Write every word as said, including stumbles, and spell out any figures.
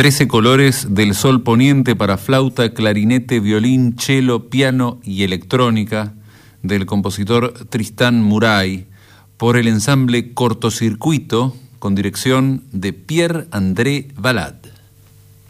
Trece colores del sol poniente para flauta, clarinete, violín, cello, piano y electrónica, del compositor Tristán Murail, por el ensamble Cortocircuito, con dirección de Pierre-André Valade.